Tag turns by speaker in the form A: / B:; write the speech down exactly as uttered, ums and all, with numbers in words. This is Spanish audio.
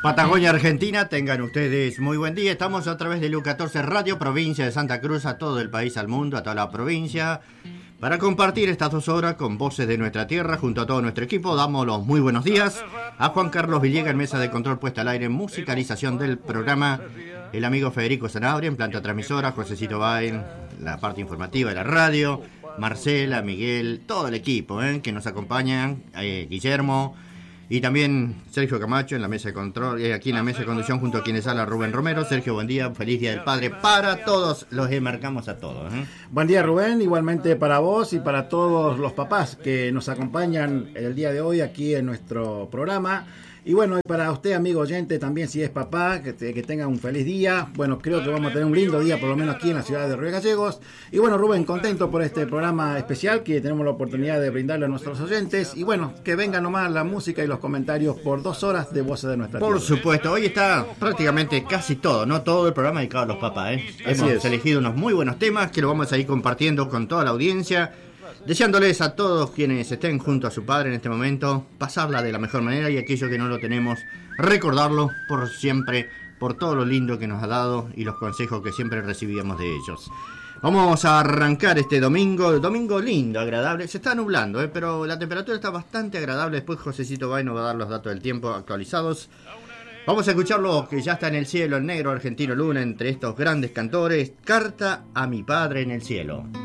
A: Patagonia, Argentina, tengan ustedes muy buen día. Estamos a través de L U catorce Radio, provincia de Santa Cruz, a todo el país, al mundo, a toda la provincia, para compartir estas dos horas con voces de nuestra tierra, junto a todo nuestro equipo. Damos los muy buenos días a Juan Carlos Villegas en mesa de control puesta al aire, en musicalización del programa, el amigo Federico Sanabria en planta transmisora, Josecito Bain, la parte informativa de la radio, Marcela, Miguel, todo el equipo eh, que nos acompañan, eh, Guillermo, y también Sergio Camacho en la mesa de control, eh, aquí en la mesa de conducción junto a quienes habla Rubén Romero. Sergio, buen día, feliz Día del Padre para todos, los enmarcamos a todos. ¿eh?
B: Buen día, Rubén, igualmente para vos y para todos los papás que nos acompañan el día de hoy aquí en nuestro programa. Y bueno, y para usted, amigo oyente, también si es papá, que, te, que tenga un feliz día. Bueno, creo que vamos a tener un lindo día, por lo menos aquí en la ciudad de Río Gallegos. Y bueno, Rubén, contento por este programa especial que tenemos la oportunidad de brindarle a nuestros oyentes. Y bueno, que venga nomás la música y los comentarios por dos horas de Voces de Nuestra Tierra.
A: Por supuesto, hoy está prácticamente casi todo, no todo el programa dedicado a los papás. ¿eh? Hemos es. elegido unos muy buenos temas que lo vamos a ir compartiendo con toda la audiencia. Deseándoles a todos quienes estén junto a su padre en este momento, pasarla de la mejor manera, y aquellos que no lo tenemos, recordarlo por siempre, por todo lo lindo que nos ha dado y los consejos que siempre recibíamos de ellos. Vamos a arrancar este domingo, domingo lindo, agradable, se está nublando, ¿eh? pero la temperatura está bastante agradable. Después Josecito Bay nos va a dar los datos del tiempo actualizados. Vamos a escucharlo, que ya está en el cielo, el negro Argentino Luna, entre estos grandes cantores, Carta a mi padre en el cielo.